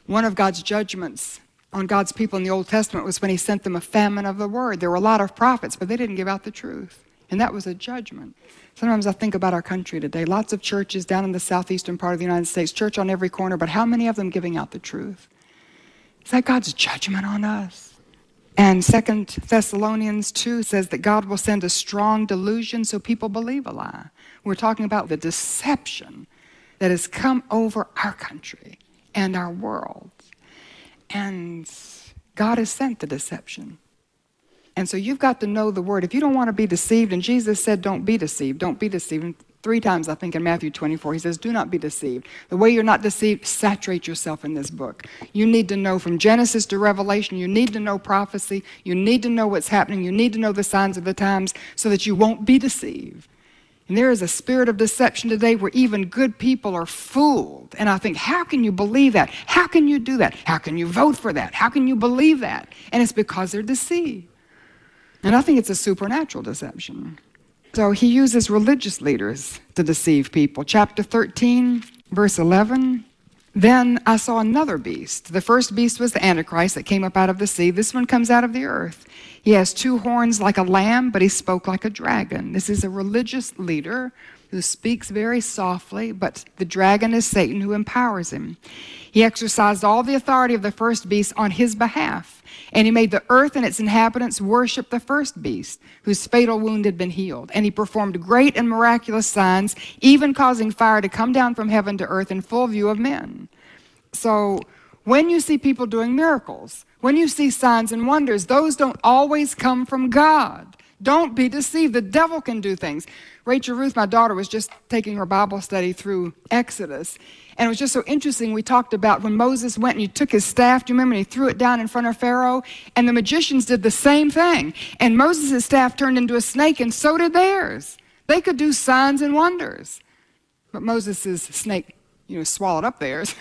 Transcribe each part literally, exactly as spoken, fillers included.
One of God's judgments on God's people in the Old Testament was when he sent them a famine of the word. There were a lot of prophets, but they didn't give out the truth. And that was a judgment. Sometimes I think about our country today. Lots of churches down in the southeastern part of the United States, church on every corner, but how many of them giving out the truth? Is that God's judgment on us? And Second Thessalonians two says that God will send a strong delusion so people believe a lie. We're talking about the deception that has come over our country and our world. And God has sent the deception. And so you've got to know the word. If you don't want to be deceived, and Jesus said, don't be deceived, don't be deceived. And three times, I think, in Matthew twenty-four, he says, do not be deceived. The way you're not deceived, saturate yourself in this book. You need to know from Genesis to Revelation. You need to know prophecy. You need to know what's happening. You need to know the signs of the times so that you won't be deceived. And there is a spirit of deception today where even good people are fooled. And I think, how can you believe that? How can you do that? How can you vote for that? How can you believe that? And it's because they're deceived. And I think it's a supernatural deception. So he uses religious leaders to deceive people. Chapter thirteen, verse eleven. Then I saw another beast. The first beast was the Antichrist that came up out of the sea. This one comes out of the earth. He has two horns like a lamb, but he spoke like a dragon. This is a religious leader who speaks very softly, but the dragon is Satan who empowers him. He exercised all the authority of the first beast on his behalf, and he made the earth and its inhabitants worship the first beast, whose fatal wound had been healed. And he performed great and miraculous signs, even causing fire to come down from heaven to earth in full view of men. So when you see people doing miracles, when you see signs and wonders, those don't always come from God. Don't be deceived. The devil can do things. Rachel Ruth, my daughter, was just taking her Bible study through Exodus. And it was just so interesting. We talked about when Moses went and he took his staff, do you remember? And he threw it down in front of Pharaoh. And the magicians did the same thing. And Moses' staff turned into a snake, and so did theirs. They could do signs and wonders. But Moses' snake, you know, swallowed up theirs.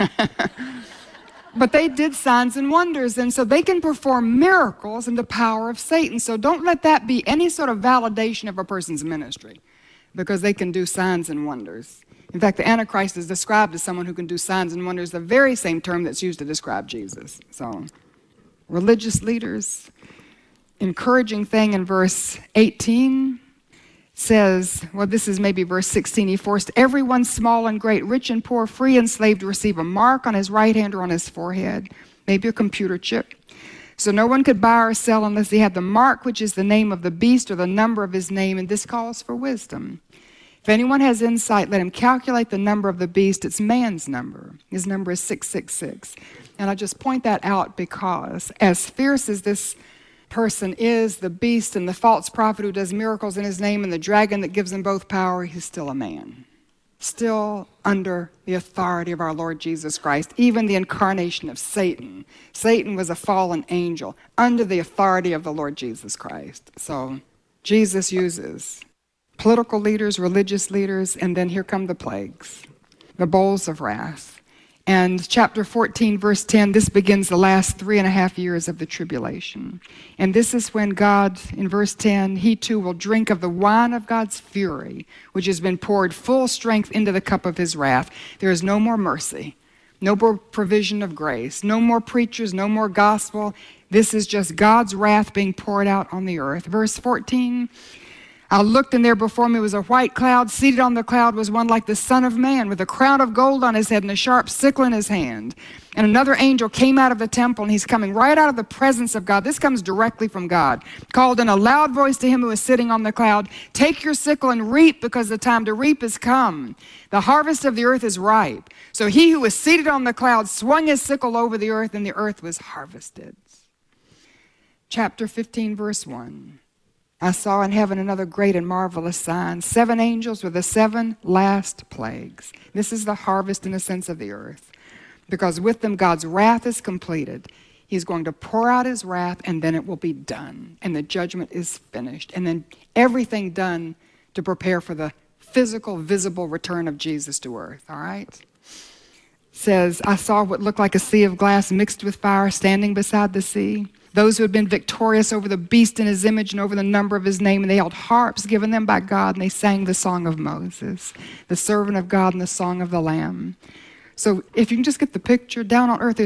But they did signs and wonders, and so they can perform miracles in the power of Satan. So don't let that be any sort of validation of a person's ministry, because they can do signs and wonders. In fact, the Antichrist is described as someone who can do signs and wonders, the very same term that's used to describe Jesus. So religious leaders, encouraging thing in verse eighteen says, well, this is maybe verse sixteen, he forced everyone, small and great, rich and poor, free and slave, to receive a mark on his right hand or on his forehead, maybe a computer chip. So no one could buy or sell unless he had the mark, which is the name of the beast or the number of his name, and this calls for wisdom. If anyone has insight, let him calculate the number of the beast. It's man's number. His number is six six six. And I just point that out because as fierce as this person is, the beast and the false prophet who does miracles in his name and the dragon that gives them both power, he's still a man. Still under the authority of our Lord Jesus Christ, even the incarnation of Satan. Satan was a fallen angel under the authority of the Lord Jesus Christ. So Jesus uses political leaders, religious leaders, and then here come the plagues, the bowls of wrath. And chapter fourteen, verse ten, this begins the last three and a half years of the tribulation. And this is when God, in verse ten, he too will drink of the wine of God's fury, which has been poured full strength into the cup of his wrath. There is no more mercy, no more provision of grace, no more preachers, no more gospel. This is just God's wrath being poured out on the earth. Verse fourteen, I looked, and there before me was a white cloud. Seated on the cloud was one like the Son of Man, with a crown of gold on his head and a sharp sickle in his hand. And another angel came out of the temple, and he's coming right out of the presence of God. This comes directly from God. Called in a loud voice to him who was sitting on the cloud, take your sickle and reap, because the time to reap has come. The harvest of the earth is ripe. So he who was seated on the cloud swung his sickle over the earth, and the earth was harvested. Chapter fifteen, verse one. I saw in heaven another great and marvelous sign, seven angels with the seven last plagues. This is the harvest in the sense of the earth, because with them God's wrath is completed. He's going to pour out his wrath, and then it will be done, and the judgment is finished, and then everything done to prepare for the physical, visible return of Jesus to earth, all right? It says, I saw what looked like a sea of glass mixed with fire standing beside the sea. Those who had been victorious over the beast in his image and over the number of his name, and they held harps given them by God, and they sang the song of Moses, the servant of God, and the song of the Lamb. So if you can just get the picture, down on earth,